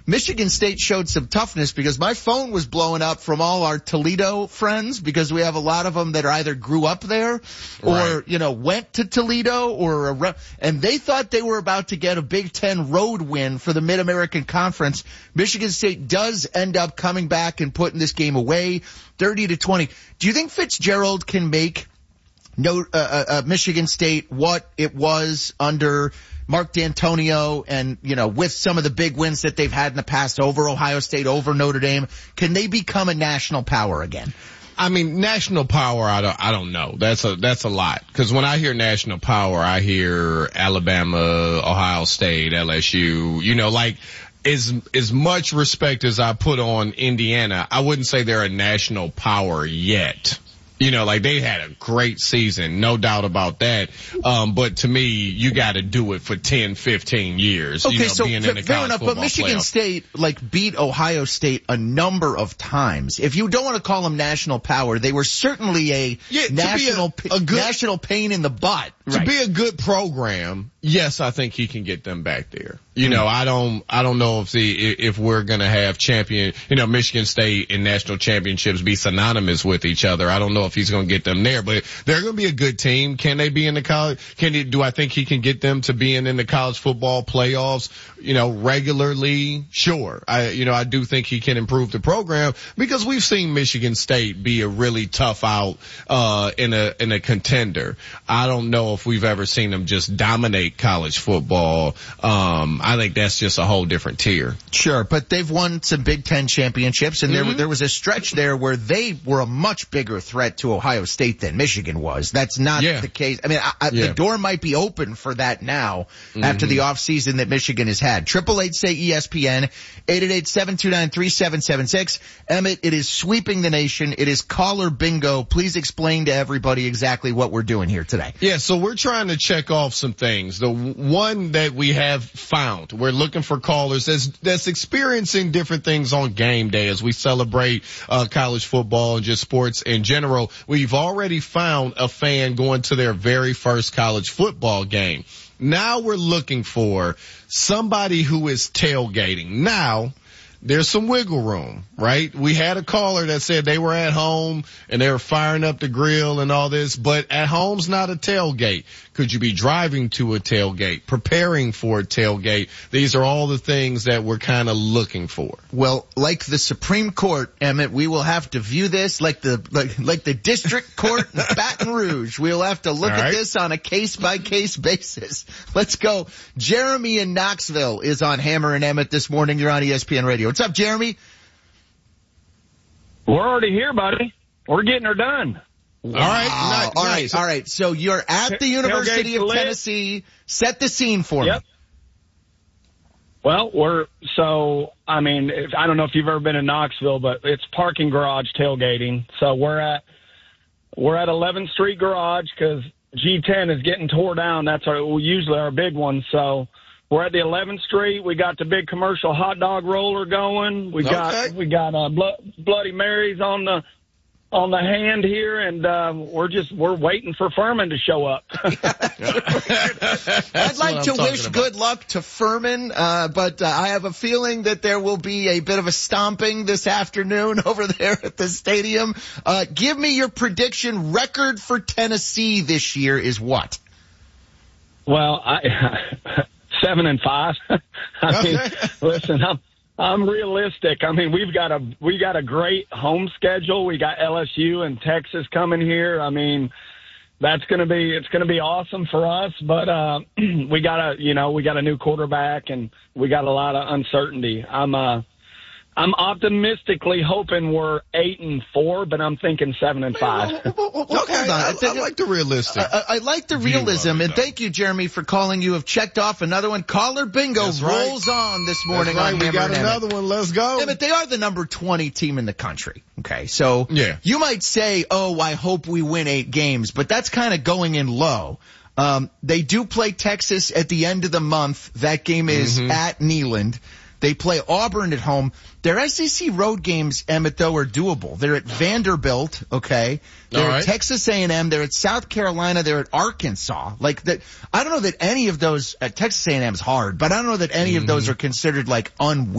Michigan State showed some toughness because my phone was blowing up from all our Toledo friends because we have a lot of them that either grew up there or, went to Toledo and they thought they were about to get a Big Ten road win for the Mid-American Conference. Michigan State does end up coming back and putting this game away 30-20. Do you think Fitzgerald can make Michigan State what it was under Mark D'Antonio and, with some of the big wins that they've had in the past over Ohio State, over Notre Dame? Can they become a national power again? I mean, national power, I don't know. That's a lot. Cause when I hear national power, I hear Alabama, Ohio State, LSU, as much respect as I put on Indiana, I wouldn't say they're a national power yet. They had a great season, no doubt about that. But to me, you got to do it for 10, 15 years. Okay, so being in the fair enough, but Michigan playoff. State, beat Ohio State a number of times. If you don't want to call them national power, they were certainly a national pain in the butt. To be a good program, yes, I think he can get them back there. I don't know if we're going to have Michigan State and national championships be synonymous with each other. I don't know if he's going to get them there, but they're going to be a good team. Can they be in the college? Do I think he can get them to being in the college football playoffs, regularly? Sure. I do think he can improve the program because we've seen Michigan State be a really tough out, in a contender. I don't know if we've ever seen them just dominate college football. I think that's just a whole different tier. Sure, but they've won some Big Ten championships, and there was a stretch there where they were a much bigger threat to Ohio State than Michigan was. That's not the case. I mean, the door might be open for that now after the offseason that Michigan has had. 888-SAY-ESPN, 888-729-3776. Emmett, it is sweeping the nation. It is caller bingo. Please explain to everybody exactly what we're doing here today. Yeah, so we're trying to check off some things. The one that we have found, we're looking for callers that's experiencing different things on game day as we celebrate college football and just sports in general. We've already found a fan going to their very first college football game. Now we're looking for somebody who is tailgating. Now, there's some wiggle room, right? We had a caller that said they were at home and they were firing up the grill and all this, but at home's not a tailgate. Could you be driving to a tailgate, preparing for a tailgate? These are all the things that we're kind of looking for. Well, like the Supreme Court, Emmett, we will have to view this like the district court in Baton Rouge. We'll have to look at this on a case-by-case basis. Let's go. Jeremy in Knoxville is on Hammer and Emmett this morning. You're on ESPN Radio. What's up, Jeremy? We're already here, buddy. We're getting her done. Wow. All right. So you're at the University of Tennessee. Set the scene for me. Well, I don't know if you've ever been in Knoxville, but it's parking garage tailgating. So we're at 11th Street Garage because G10 is getting tore down. That's usually our big one. So we're at the 11th Street. We got the big commercial hot dog roller going. We got Bloody Marys on the hand here, and we're waiting for Furman to show up. I'd like to wish good luck to Furman, but I have a feeling that there will be a bit of a stomping this afternoon over there at the stadium. Give me your prediction. Record for Tennessee this year is what? Well, 7-5. Listen, I'm realistic. I mean, we got a great home schedule. We got LSU and Texas coming here. I mean, it's going to be awesome for us, but we got a new quarterback and we got a lot of uncertainty. I'm optimistically hoping we're 8-4, but I'm thinking 7-5. Okay, hold on. I like the realistic. I like the realism, and thank you, Jeremy, for calling. You have checked off another one. Caller bingo rolls on this morning. That's right. On we Hammer got another one. Let's go. Yeah, but they are the number 20 team in the country. Okay, so you might say, "Oh, I hope we win 8 games," but that's kind of going in low. They do play Texas at the end of the month. That game is at Neyland. They play Auburn at home. Their SEC road games, Emmett, though, are doable. They're at Vanderbilt, okay? They're at Texas A&M. They're at South Carolina. They're at Arkansas. I don't know that any of those, Texas A&M is hard, but I don't know that any of those are considered unwinnable.